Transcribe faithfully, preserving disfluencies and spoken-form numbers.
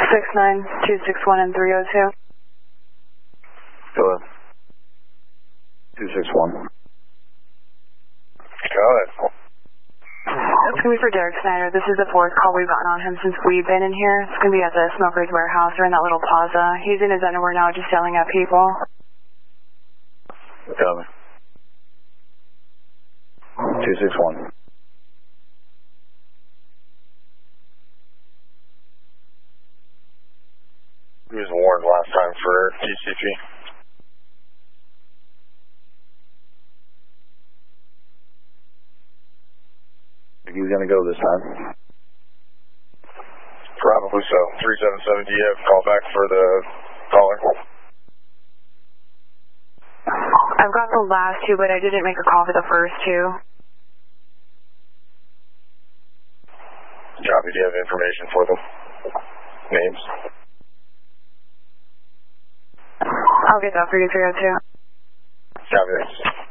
six nine two six one and three oh two. Go ahead. two six one. Go ahead. It's going to be for Derek Snyder. This is the fourth call we've gotten on him since we've been in here. It's going to be at the Smoker's Warehouse or in that little plaza. He's in his underwear now just yelling at people. Got me. two six one. He was warned last time for T C P. Think he's gonna go this time? Probably so. three seven seven D F, call back for the caller. I've got the last two, but I didn't make a call for the first two. Copy, do you have information for them? Names? I'll get that for you, three oh two. Copy.